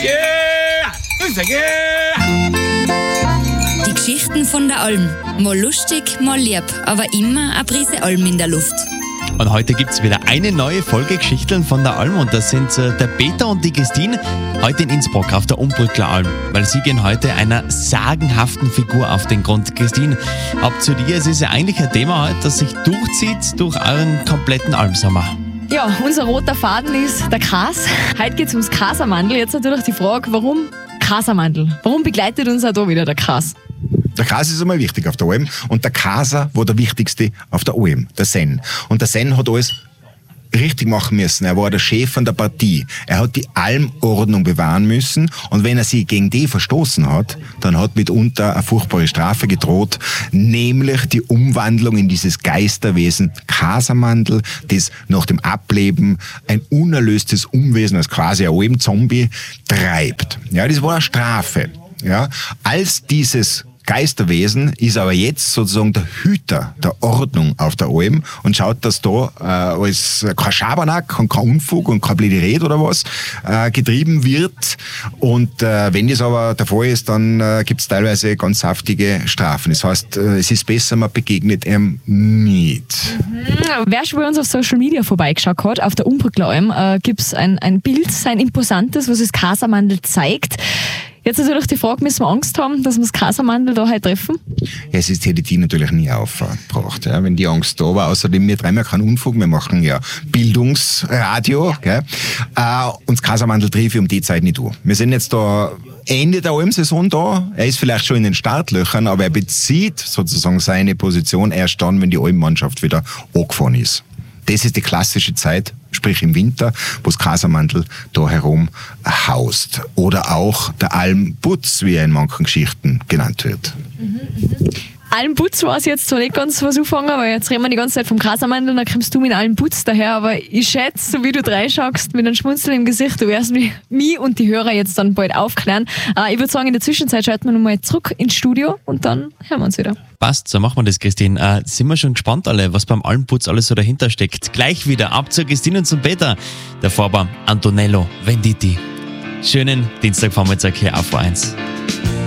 Yeah! Grüße, yeah! Die Geschichten von der Alm. Mal lustig, mal lieb, aber immer eine Prise Alm in der Luft. Und heute gibt es wieder eine neue Folge Geschichten von der Alm und das sind der Peter und die Christine heute in Innsbruck auf der Umbrückler Alm, weil sie gehen heute einer sagenhaften Figur auf den Grund. Christine, ab zu dir, es ist ja eigentlich ein Thema heute, das sich durchzieht durch euren kompletten Almsommer. Ja, unser roter Faden ist der Kas. Heute geht es ums Kasamandel. Jetzt natürlich die Frage, warum Kasamandel? Warum begleitet uns auch da wieder der Kas? Der Kas ist einmal wichtig auf der Alm und der Kaser war der wichtigste auf der Alm, der Sen. Und der Sen hat alles richtig machen müssen. Er war der Chef von der Partie. Er hat die Almordnung bewahren müssen und wenn er sie gegen die verstoßen hat, dann hat mitunter eine furchtbare Strafe gedroht, nämlich die Umwandlung in dieses Geisterwesen Kasamandel, das nach dem Ableben ein unerlöstes Unwesen als quasi ein Almzombie treibt. Ja, das war eine Strafe. Ja, als dieses Geisterwesen ist aber jetzt sozusagen der Hüter der Ordnung auf der Alm und schaut, dass da alles kein Schabernack und kein Unfug und kein blöde Rede oder was getrieben wird. Und wenn das aber der Fall ist, dann gibt es teilweise ganz saftige Strafen. Das heißt, es ist besser, man begegnet ihm nicht. Wer schon bei uns auf Social Media vorbeigeschaut hat, auf der Umbrückler Alm gibt es ein Bild, ein imposantes, was das Kasamandel zeigt. Jetzt natürlich die Frage, müssen wir Angst haben, dass wir das Kasamandel da heute treffen? Ja, es hätte die natürlich nie aufgebracht, ja, wenn die Angst da war. Außerdem, wir treiben ja keinen Unfug, wir machen ja Bildungsradio. Gell? Und das Kasamandel treffe ich um die Zeit nicht an. Wir sind jetzt da Ende der Almsaison da. Er ist vielleicht schon in den Startlöchern, aber er bezieht sozusagen seine Position erst dann, wenn die Almmannschaft wieder angefahren ist. Das ist die klassische Zeit, sprich im Winter, wo das Kasamandel da herum haust. Oder auch der Almputz, wie er in manchen Geschichten genannt wird. Almputz war es jetzt zwar nicht ganz was anfangen, weil jetzt reden wir die ganze Zeit vom Kasamandel, dann kommst du mit Almputz daher, aber ich schätze, so wie du reinschaust, mit einem Schmunzeln im Gesicht, du wirst mich und die Hörer jetzt dann bald aufklären. Ich würde sagen, in der Zwischenzeit schalten wir nochmal zurück ins Studio und dann hören wir uns wieder. Passt, so machen wir das, Christine. Sind wir schon gespannt alle, was beim Almputz alles so dahinter steckt. Gleich wieder ab zur Christine und zum Peter. Der Vorbar Antonello Venditti. Schönen Dienstagvormittag hier auf 1.